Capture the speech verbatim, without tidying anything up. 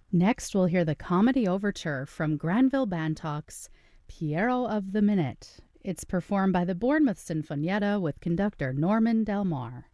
Next, we'll hear the comedy overture from Granville Bantock's Piero of the Minute. It's performed by the Bournemouth Sinfonietta with conductor Norman Del Mar.